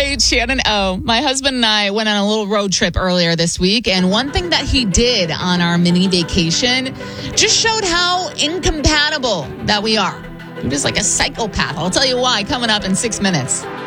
Hey, Shannon O. My husband and I went on a little road trip earlier this week, and one thing that he did on our mini vacation just showed how incompatible that we are. He was like a psychopath. I'll tell you why coming up in 6 minutes.